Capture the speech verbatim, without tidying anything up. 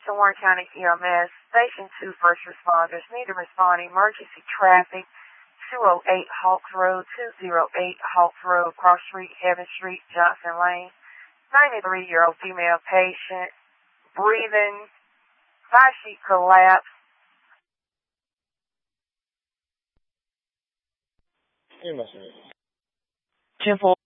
To Warren County E M S, Station two first responders need to respond emergency traffic, two oh eight Hawks Road, two oh eight Hawks Road, Cross Street, Heaven Street, Johnson Lane. ninety-three-year-old female patient, breathing, thigh sheet collapse. ten four.